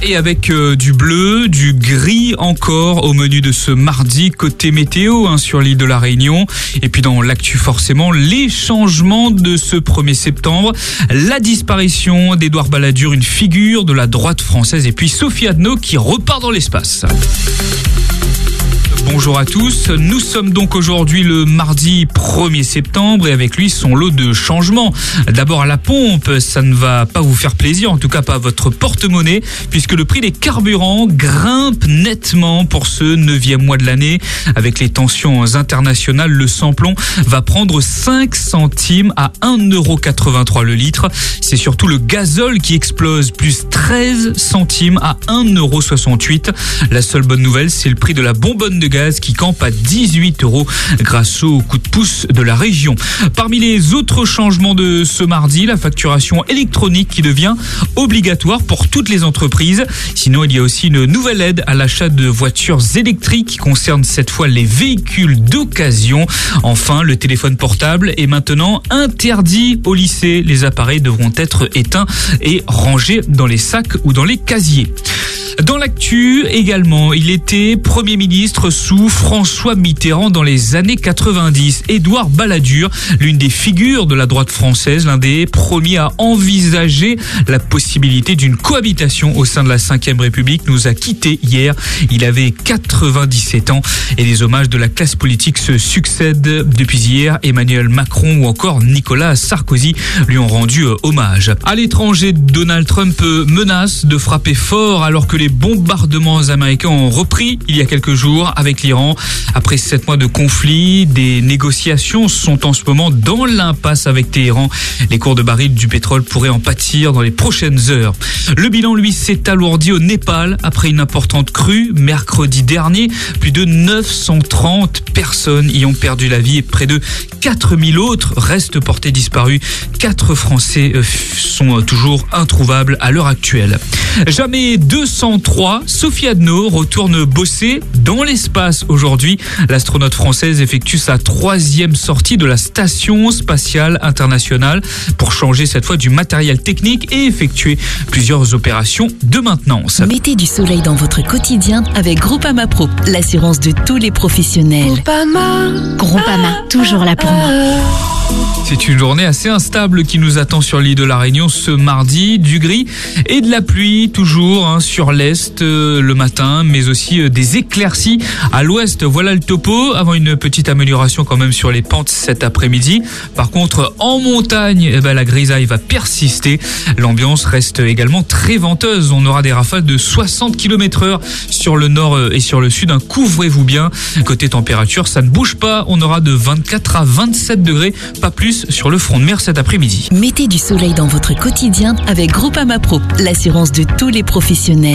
Et avec du bleu, du gris encore au menu de ce mardi côté météo sur l'île de la Réunion. Et puis dans l'actu forcément, les changements de ce 1er septembre, la disparition d'Édouard Balladur, une figure de la droite française, et puis Sophie Adno qui repart dans l'espace. Bonjour à tous, nous sommes donc aujourd'hui le mardi 1er septembre et avec lui son lot de changements. D'abord à la pompe, ça ne va pas vous faire plaisir, en tout cas pas à votre porte-monnaie, puisque le prix des carburants grimpe nettement pour ce 9e mois de l'année. Avec les tensions internationales, le samplon va prendre 5 centimes à 1,83€ le litre. C'est surtout le gazole qui explose, plus 13 centimes à 1,68€. La seule bonne nouvelle, c'est le prix de la bonbonne de gaz qui campe à 18€ grâce au coup de pouce de la région. Parmi les autres changements de ce mardi, la facturation électronique qui devient obligatoire pour toutes les entreprises. Sinon, il y a aussi une nouvelle aide à l'achat de voitures électriques qui concerne cette fois les véhicules d'occasion. Enfin, le téléphone portable est maintenant interdit au lycée. Les appareils devront être éteints et rangés dans les sacs ou dans les casiers. Dans l'actu également, il était Premier ministre sous François Mitterrand dans les années 90. Édouard Balladur, l'une des figures de la droite française, l'un des premiers à envisager la possibilité d'une cohabitation au sein de la Ve République, nous a quittés hier. Il avait 97 ans et les hommages de la classe politique se succèdent depuis hier. Emmanuel Macron ou encore Nicolas Sarkozy lui ont rendu hommage. À l'étranger, Donald Trump menace de frapper fort alors que les bombardements américains ont repris il y a quelques jours avec l'Iran. Après 7 mois de conflit, des négociations sont en ce moment dans l'impasse avec Téhéran. Les cours de baril du pétrole pourraient en pâtir dans les prochaines heures. Le bilan, lui, s'est alourdi au Népal après une importante crue mercredi dernier. Plus de 930 personnes y ont perdu la vie et près de 4000 autres restent portés disparus. 4 Français sont toujours introuvables à l'heure actuelle. Jamais 203, Sophie Adno retourne bosser dans l'espace aujourd'hui. L'astronaute française effectue sa 3e sortie de la Station spatiale internationale pour changer cette fois du matériel technique et effectuer plusieurs opérations de maintenance. Mettez du soleil dans votre quotidien avec Groupama Pro, l'assurance de tous les professionnels. Groupama, toujours là pour moi. C'est une journée assez instable qui nous attend sur l'île de la Réunion ce mardi. Du gris et de la pluie toujours sur l'est le matin, mais aussi des éclaircies à l'ouest. Voilà le topo, avant une petite amélioration quand même sur les pentes cet après-midi. Par contre, en montagne, la grisaille va persister. L'ambiance reste également très venteuse. On aura des rafales de 60 km/h sur le nord et sur le sud. Couvrez-vous bien. Côté température, ça ne bouge pas. On aura de 24 à 27 degrés, pas plus sur le front de mer cet après-midi. Mettez du soleil dans votre quotidien avec Groupama Pro, l'assurance de tous les professionnels.